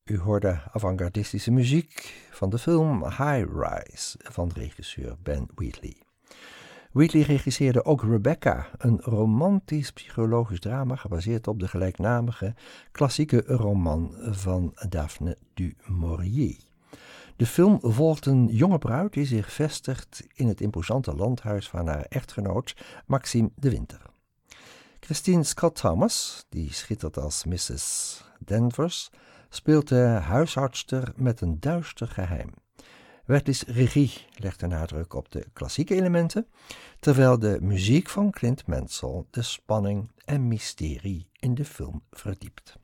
U hoorde avant-gardistische muziek van de film High Rise van regisseur Ben Wheatley. Wheatley regisseerde ook Rebecca, een romantisch psychologisch drama gebaseerd op de gelijknamige klassieke roman van Daphne du Maurier. De film volgt een jonge bruid die zich vestigt in het imposante landhuis van haar echtgenoot Maxime de Winter. Christine Scott Thomas, die schittert als Mrs. Danvers, speelt de huishoudster met een duister geheim. Wheatley's regie legt de nadruk op de klassieke elementen, terwijl de muziek van Clint Mansell de spanning en mysterie in de film verdiept.